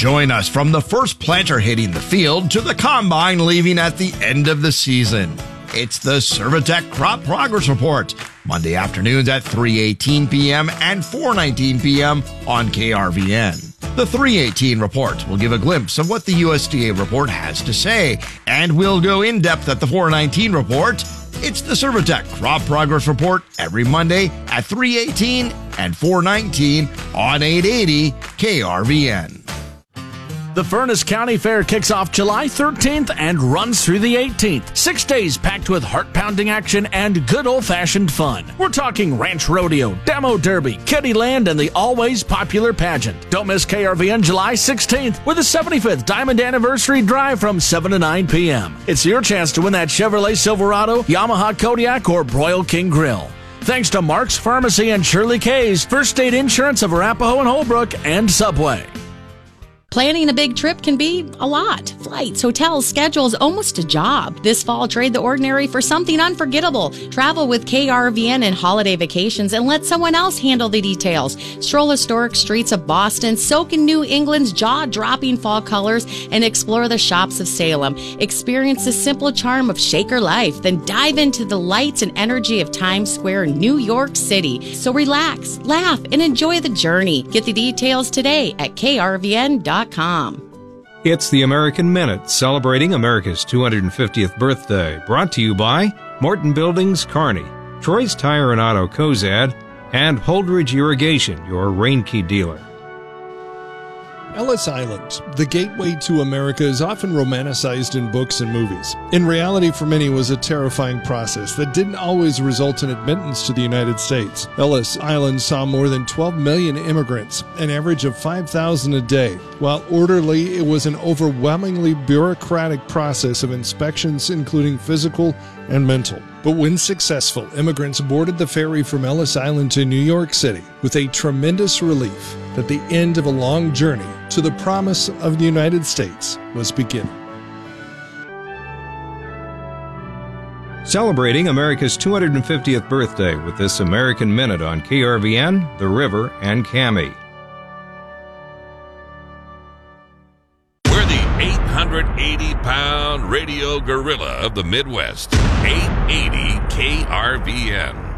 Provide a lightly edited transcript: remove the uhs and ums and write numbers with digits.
Join us from the first planter hitting the field to the combine leaving at the end of the season. It's the Servitech Crop Progress Report, Monday afternoons at 3:18 p.m. and 4:19 p.m. on KRVN. The 3:18 report will give a glimpse of what the USDA report has to say, and we'll go in depth at the 4:19 report. It's the Servitech Crop Progress Report every Monday at 3:18 and 4:19 on 880 KRVN. The Furnace County Fair kicks off July 13th and runs through the 18th. 6 days packed with heart-pounding action and good old-fashioned fun. We're talking Ranch Rodeo, Demo Derby, Kittyland, and the always popular pageant. Don't miss KRVN July 16th with the 75th Diamond Anniversary Drive from 7 to 9 p.m. It's your chance to win that Chevrolet Silverado, Yamaha Kodiak, or Broil King Grill. Thanks to Mark's Pharmacy and Shirley K's, First State Insurance of Arapahoe and Holbrook, and Subway. Planning a big trip can be a lot. Flights, hotels, schedules, almost a job. This fall, trade the ordinary for something unforgettable. Travel with KRVN and holiday vacations and let someone else handle the details. Stroll historic streets of Boston, soak in New England's jaw-dropping fall colors, and explore the shops of Salem. Experience the simple charm of Shaker life, then dive into the lights and energy of Times Square in New York City. So relax, laugh, and enjoy the journey. Get the details today at krvn.com. It's the American Minute, celebrating America's 250th birthday. Brought to you by Morton Buildings, Kearney, Troy's Tire and Auto Cozad, and Holdridge Irrigation, your Rainkey dealer. Ellis Island, the gateway to America, is often romanticized in books and movies. In reality, for many, it was a terrifying process that didn't always result in admittance to the United States. Ellis Island saw more than 12 million immigrants, an average of 5,000 a day. While orderly, it was an overwhelmingly bureaucratic process of inspections, including physical and mental. But when successful, immigrants boarded the ferry from Ellis Island to New York City with a tremendous relief that the end of a long journey to the promise of the United States was beginning. Celebrating America's 250th birthday with this American Minute on KRVN, The River, and KAMI. We're the 880-pound radio gorilla of the Midwest. 880 KRVN.